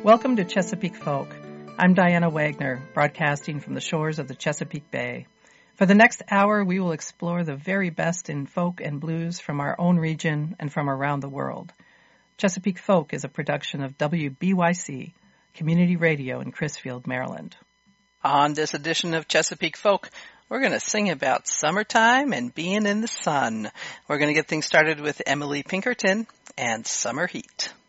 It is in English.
Welcome to Chesapeake Folk. I'm Diana Wagner, broadcasting from the shores of the Chesapeake Bay. For the next hour, we will explore the very best in folk and blues from our own region and from around the world. Chesapeake Folk is a production of WBYC, Community Radio in Crisfield, Maryland. On this edition of Chesapeake Folk, we're going to sing about summertime and being in the sun. We're going to get things started with Emily Pinkerton and Summer Heat.